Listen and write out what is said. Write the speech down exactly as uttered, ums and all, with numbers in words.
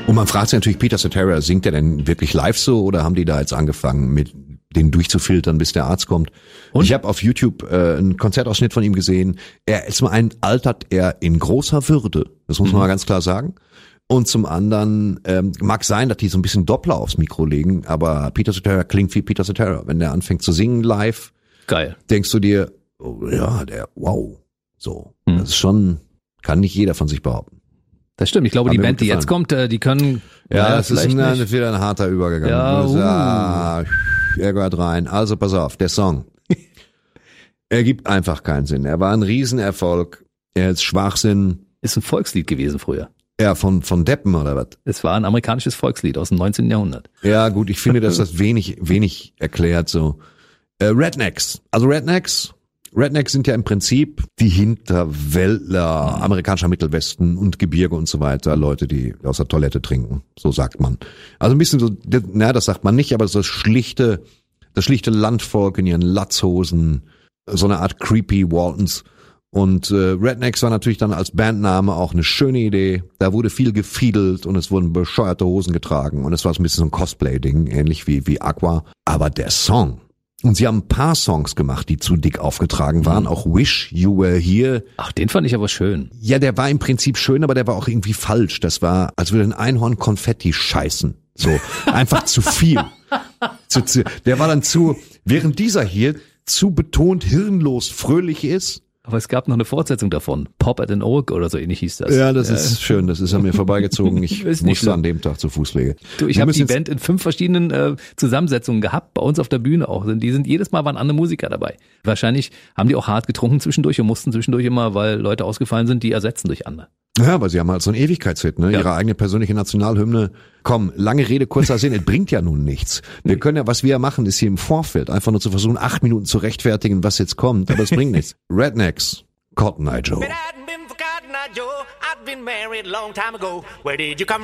Und man fragt sich natürlich, Peter Cetera, singt er denn wirklich live so oder haben die da jetzt angefangen, mit den durchzufiltern, bis der Arzt kommt? Und? Ich habe auf YouTube äh, einen Konzertausschnitt von ihm gesehen. Er ist zum einen altert er in großer Würde, das muss man mhm. mal ganz klar sagen. Und zum anderen ähm, mag sein, dass die so ein bisschen Doppler aufs Mikro legen, aber Peter Cetera klingt wie Peter Cetera. Wenn der anfängt zu singen live, geil, denkst du dir, oh, ja, der, wow, so. Mhm. Das ist schon, kann nicht jeder von sich behaupten. Das stimmt. Ich glaube, Hat die Band, die jetzt kommt, die können... Ja, das ist ein, wieder ein harter Übergang. Ja, uh. ah, er gehört rein. Also pass auf, der Song. Er gibt einfach keinen Sinn. Er war ein Riesenerfolg. Er ist Schwachsinn. Ist ein Volkslied gewesen früher. Ja, von von Deppen oder was? Es war ein amerikanisches Volkslied aus dem neunzehnten Jahrhundert. Ja, gut, ich finde, dass das wenig wenig erklärt so. Äh, Rednecks. Also Rednecks... Rednecks sind ja im Prinzip die Hinterwäldler amerikanischer Mittelwesten und Gebirge und so weiter, Leute, die aus der Toilette trinken, so sagt man. Also ein bisschen so, na, das sagt man nicht, aber so das schlichte, das schlichte Landvolk in ihren Latzhosen, so eine Art creepy Waltons. Und äh, Rednecks war natürlich dann als Bandname auch eine schöne Idee. Da wurde viel gefiedelt und es wurden bescheuerte Hosen getragen und es war so ein bisschen so ein Cosplay-Ding, ähnlich wie wie Aqua. Aber der Song... Und sie haben ein paar Songs gemacht, die zu dick aufgetragen waren. Auch Wish You Were Here. Ach, den fand ich aber schön. Ja, der war im Prinzip schön, aber der war auch irgendwie falsch. Das war, als würde ein Einhorn Konfetti scheißen. So, einfach zu viel. zu, zu, der war dann zu, während dieser hier zu betont hirnlos fröhlich ist. Aber es gab noch eine Fortsetzung davon. Pop at an Oak oder so ähnlich hieß das. Ja, das ja. ist schön. Das ist an mir vorbeigezogen. Ich musste an dem Tag zu Fußwege. Du, ich habe die Band in fünf verschiedenen äh, Zusammensetzungen gehabt, bei uns auf der Bühne auch. Die sind jedes Mal waren andere Musiker dabei. Wahrscheinlich haben die auch hart getrunken zwischendurch und mussten zwischendurch immer, weil Leute ausgefallen sind, die ersetzen durch andere. Ja, aber sie haben halt so einen Ewigkeitshit, ne? Ja. Ihre eigene persönliche Nationalhymne. Komm, lange Rede, kurzer Sinn, es bringt ja nun nichts. Wir können ja, was wir machen, ist hier im Vorfeld einfach nur zu versuchen, acht Minuten zu rechtfertigen, was jetzt kommt, aber es bringt nichts. Rednecks. Cotton Eye Joe.